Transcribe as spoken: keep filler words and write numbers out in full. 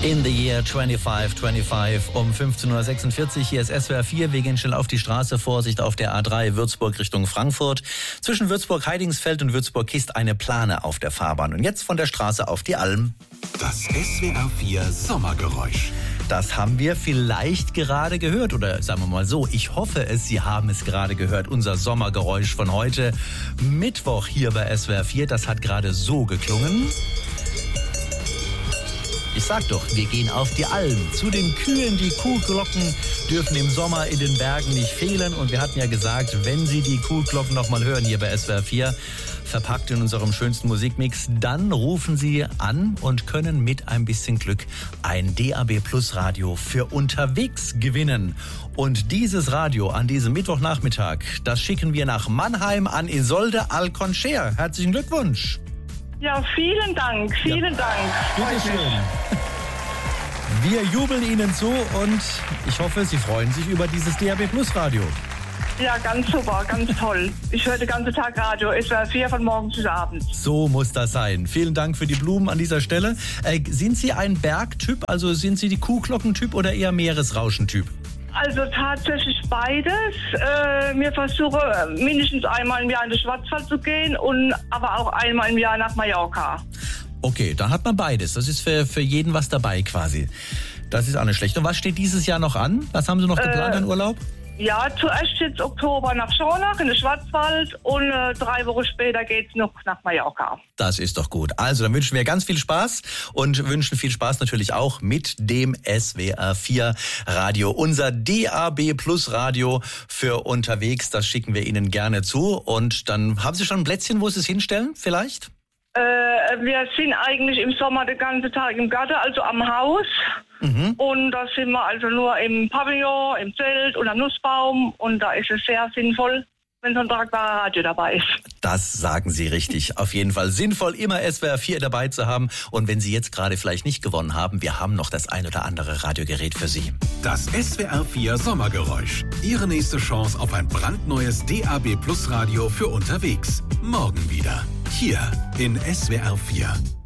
In the year twenty-five twenty-five um fünfzehn Uhr sechsundvierzig. Hier ist S W R vier. Wir gehen schnell auf die Straße. Vorsicht auf der A drei Würzburg Richtung Frankfurt. Zwischen Würzburg-Heidingsfeld und Würzburg-Kist eine Plane auf der Fahrbahn. Und jetzt von der Straße auf die Alm. Das S W R vier Sommergeräusch. Das haben wir vielleicht gerade gehört. Oder sagen wir mal so, ich hoffe es, Sie haben es gerade gehört. Unser Sommergeräusch von heute. Mittwoch hier bei S W R vier. Das hat gerade so geklungen. Ich sag doch, wir gehen auf die Alm. Zu den Kühen, die Kuhglocken dürfen im Sommer in den Bergen nicht fehlen. Und wir hatten ja gesagt, wenn Sie die Kuhglocken noch mal hören hier bei S W R vier, verpackt in unserem schönsten Musikmix, dann rufen Sie an und können mit ein bisschen Glück ein D A B Plus Radio für unterwegs gewinnen. Und dieses Radio an diesem Mittwochnachmittag, das schicken wir nach Mannheim an Isolde Alconcher. Herzlichen Glückwunsch. Ja, vielen Dank, vielen ja. Dank. Bitte schön. Wir jubeln Ihnen zu und ich hoffe, Sie freuen sich über dieses D A B Plus Radio. Ja, ganz super, ganz toll. Ich höre den ganzen Tag Radio. Es war vier von morgens bis abends. So muss das sein. Vielen Dank für die Blumen an dieser Stelle. Äh, sind Sie ein Bergtyp, also sind Sie die Kuhglockentyp oder eher Meeresrauschentyp? Also tatsächlich beides. Äh, wir versuchen mindestens einmal im Jahr in den Schwarzwald zu gehen und aber auch einmal im Jahr nach Mallorca. Okay, dann hat man beides. Das ist für, für jeden was dabei quasi. Das ist auch nicht schlecht. Und was steht dieses Jahr noch an? Was haben Sie noch geplant äh, an Urlaub? Ja, zuerst jetzt Oktober nach Schornach in den Schwarzwald und äh, drei Wochen später geht's noch nach Mallorca. Das ist doch gut. Also, dann wünschen wir ganz viel Spaß und wünschen viel Spaß natürlich auch mit dem S W R vier Radio. Unser D A B Plus Radio für unterwegs, das schicken wir Ihnen gerne zu. Und dann haben Sie schon ein Plätzchen, wo Sie es hinstellen vielleicht? Äh, wir sind eigentlich im Sommer den ganzen Tag im Garten, also am Haus. Mhm. Und da sind wir also nur im Pavillon, im Zelt und am Nussbaum. Und da ist es sehr sinnvoll, wenn so ein tragbarer Radio dabei ist. Das sagen Sie richtig. Auf jeden Fall sinnvoll, immer S W R vier dabei zu haben. Und wenn Sie jetzt gerade vielleicht nicht gewonnen haben, wir haben noch das ein oder andere Radiogerät für Sie. Das S W R vier Sommergeräusch. Ihre nächste Chance auf ein brandneues D A B Plus Radio für unterwegs. Morgen wieder. Hier in S W R vier.